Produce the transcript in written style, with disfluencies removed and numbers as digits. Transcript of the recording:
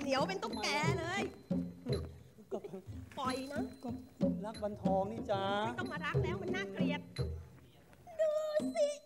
เหนียวเป็นตุ๊กแกเลยปล่อยนะก็รักวันทองนี่จ้าไม่ต้องมารักแล้วมันน่าเกลียดดูสิ